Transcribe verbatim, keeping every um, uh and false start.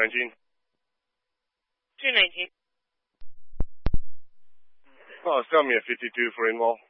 nineteen. two nineteen. Oh, sell me a fifty-two for in-wall.